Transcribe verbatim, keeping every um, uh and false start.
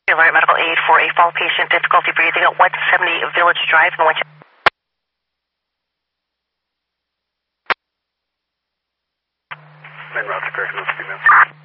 Alert medical aid for a fall patient, difficulty breathing at one seventy Village Drive in Winchester. En route to correctional female.